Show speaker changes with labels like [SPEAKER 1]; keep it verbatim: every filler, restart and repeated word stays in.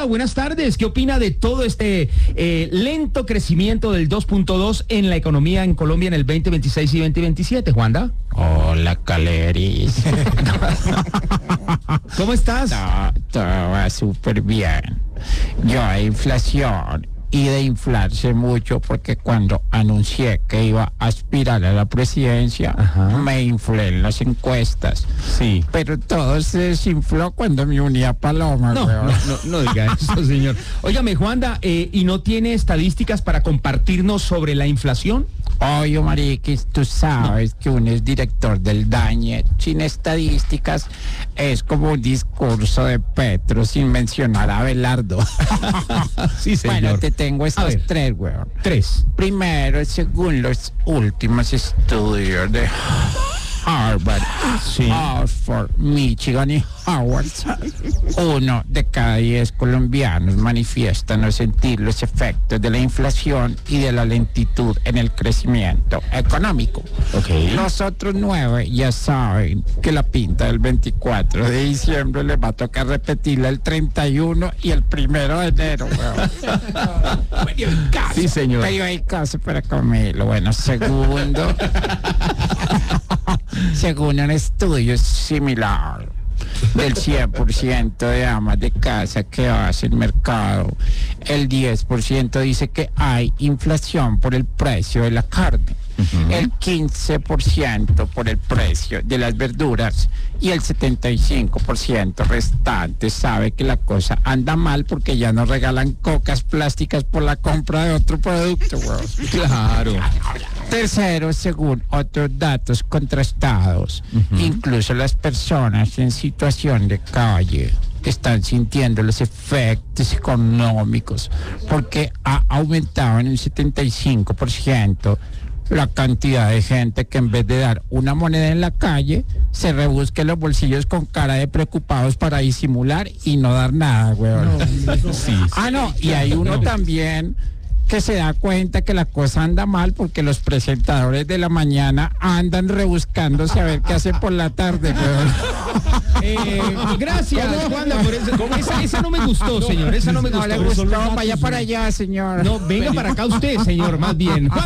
[SPEAKER 1] Juanda, buenas tardes. ¿Qué opina de todo este eh, lento crecimiento del dos punto dos en la economía en Colombia en el veinte veintiséis y veinte veintisiete, Juanda?
[SPEAKER 2] Hola, Caleris.
[SPEAKER 1] ¿Cómo estás?
[SPEAKER 2] Todo, todo va súper bien. Yo hay inflación y de inflarse mucho porque cuando anuncié que iba a aspirar a la presidencia,
[SPEAKER 1] Ajá.
[SPEAKER 2] me inflé en las encuestas.
[SPEAKER 1] Sí.
[SPEAKER 2] Pero todo se desinfló cuando me uní a Paloma.
[SPEAKER 1] No,
[SPEAKER 2] weón.
[SPEAKER 1] no, no, no diga eso, señor. Óigame, Juanda, eh, ¿y no tiene estadísticas para compartirnos sobre la inflación?
[SPEAKER 2] Oye, Mariquis, tú sabes que uno es director del DAñe sin estadísticas, es como un discurso de Petro sin mencionar a Abelardo.
[SPEAKER 1] Sí, señor.
[SPEAKER 2] Bueno, te tengo
[SPEAKER 1] A
[SPEAKER 2] estos
[SPEAKER 1] ver.
[SPEAKER 2] tres, weón.
[SPEAKER 1] Tres.
[SPEAKER 2] Primero, según los últimos estudios de Harvard,
[SPEAKER 1] Sí.
[SPEAKER 2] Oxford, Michigan y Howard, uno de cada diez colombianos manifiesta no sentir los efectos de la inflación y de la lentitud en el crecimiento económico.
[SPEAKER 1] Ok.
[SPEAKER 2] Los otros nueve ya saben que la pinta del veinticuatro de diciembre les va a tocar repetirla el treinta y uno y el primero de enero, weón. Periodicazo.
[SPEAKER 1] Sí, señor.
[SPEAKER 2] Periodicazo para comerlo. Bueno, segundo, según un estudio similar del cien por ciento de amas de casa que hace el mercado, el diez por ciento dice que hay inflación por el precio de la carne, uh-huh. el quince por ciento por el precio de las verduras y el setenta y cinco por ciento restante sabe que la cosa anda mal porque ya no regalan cocas plásticas por la compra de otro producto, weón.
[SPEAKER 1] Claro.
[SPEAKER 2] Tercero, según otros datos contrastados, uh-huh. incluso las personas en situación de calle están sintiendo los efectos económicos porque ha aumentado en un setenta y cinco por ciento la cantidad de gente que en vez de dar una moneda en la calle, se rebusque los bolsillos con cara de preocupados para disimular y no dar nada, weón.
[SPEAKER 1] No, no, sí,
[SPEAKER 2] ah, no, y hay uno también que se da cuenta que la cosa anda mal porque los presentadores de la mañana andan rebuscándose a ver qué hacen por la tarde, weón.
[SPEAKER 1] Eh, gracias, Juanda, por eso. Esa, esa no me gustó, señor. Esa no me
[SPEAKER 2] No
[SPEAKER 1] gustó.
[SPEAKER 2] le gustó, vaya para allá, señor.
[SPEAKER 1] No, venga para acá usted, señor, más bien.